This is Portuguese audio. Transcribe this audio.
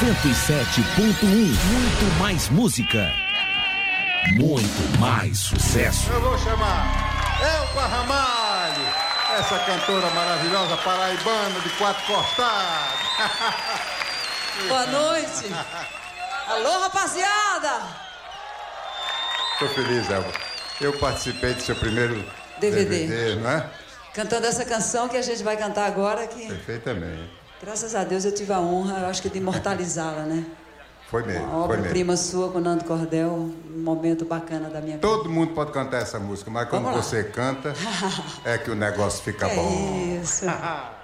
Muito mais música. Muito mais sucesso. Eu vou chamar Elba Ramalho, essa cantora maravilhosa paraibana de Quatro Costados. Boa noite. Alô, rapaziada. Tô feliz, Elba. Eu participei do seu primeiro DVD, não é? Cantando essa canção que a gente vai cantar agora. Que, perfeitamente. graças a Deus eu tive a honra, eu acho que de imortalizá-la, né? Foi mesmo. Uma obra-prima sua com o Nando Cordel, um momento bacana da minha vida. Todo mundo pode cantar essa música, mas quando você canta, é que o negócio fica bom. Isso.